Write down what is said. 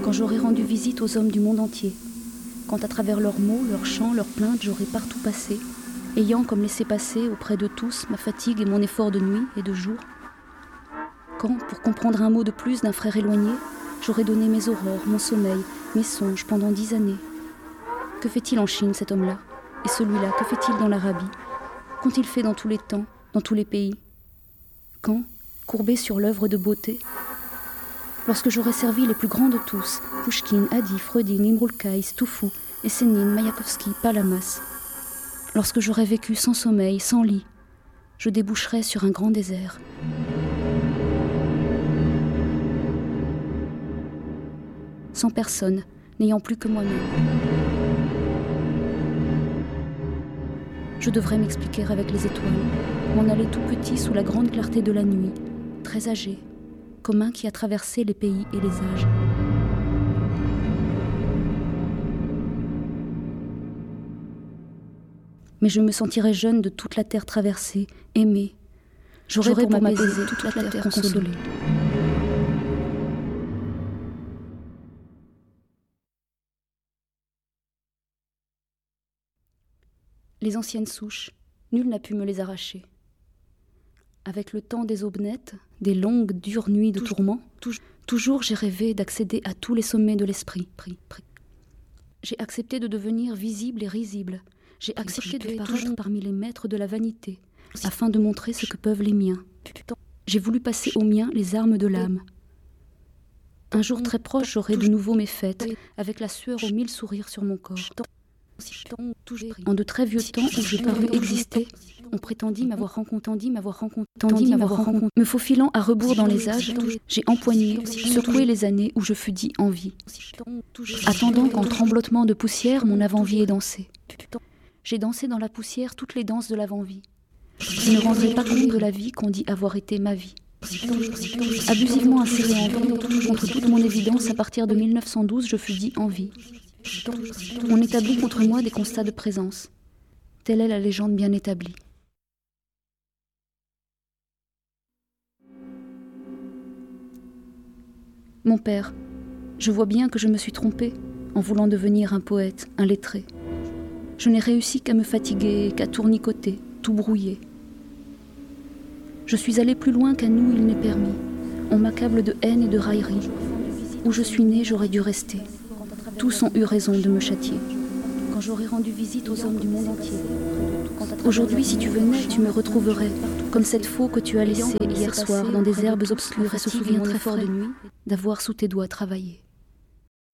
quand j'aurai rendu visite aux hommes du monde entier, quand à travers leurs mots, leurs chants, leurs plaintes, j'aurai partout passé, ayant comme laissé passer auprès de tous ma fatigue et mon effort de nuit et de jour, quand, pour comprendre un mot de plus d'un frère éloigné, j'aurai donné mes aurores, mon sommeil, mes songes pendant 10 années. Que fait-il en Chine, cet homme-là? Et celui-là, que fait-il dans l'Arabie? Qu'ont-ils fait dans tous les temps, dans tous les pays? Quand, courbé sur l'œuvre de beauté, lorsque j'aurai servi les plus grands de tous, Pouchkine, Hadi, Freudin, Imrul Kais, Toufou, Essénine, Mayakovsky, Palamas, lorsque j'aurai vécu sans sommeil, sans lit, je déboucherai sur un grand désert. Sans personne, n'ayant plus que moi-même. Je devrais m'expliquer avec les étoiles, m'en aller tout petit sous la grande clarté de la nuit, très âgé, comme un qui a traversé les pays et les âges. Mais je me sentirais jeune de toute la terre traversée, aimée. J'aurais pour m'apaiser toute la terre consolée. Les anciennes souches, nul n'a pu me les arracher. Avec le temps des aubes nettes, des longues, dures nuits de tourments, toujours j'ai rêvé d'accéder à tous les sommets de l'esprit. J'ai accepté de devenir visible et risible. J'ai accepté de paraître parmi les maîtres de la vanité, afin de montrer ce que peuvent les miens. J'ai voulu passer aux miens les armes de l'âme. Un jour très proche, j'aurai de nouveau mes fêtes, avec la sueur aux 1000 sourires sur mon corps. En de très vieux temps où je parus exister, on prétendit m'avoir rencontré, me faufilant à rebours dans les âges, j'ai empoigné, secoué les années où je fus dit en vie, attendant qu'en tremblotement de poussière mon avant-vie ait dansé. J'ai dansé dans la poussière toutes les danses de l'avant-vie. Je ne rendrai pas compte de la vie qu'on dit avoir été ma vie. Abusivement inséré en vie, contre toute mon évidence, à partir de 1912, je fus dit en vie. On établit contre moi des constats de présence. Telle est la légende bien établie. Mon père, je vois bien que je me suis trompée en voulant devenir un poète, un lettré. Je n'ai réussi qu'à me fatiguer, qu'à tournicoter, tout brouiller. Je suis allée plus loin qu'à nous il n'est permis. On m'accable de haine et de raillerie. Où je suis née, j'aurais dû rester. Tous ont eu raison de me châtier. Quand j'aurai rendu visite aux hommes du monde entier. Aujourd'hui, si tu venais, tu me retrouverais, comme cette faux que tu as laissée hier soir dans des herbes obscures et se souvient très fort de nuit, d'avoir sous tes doigts travaillé.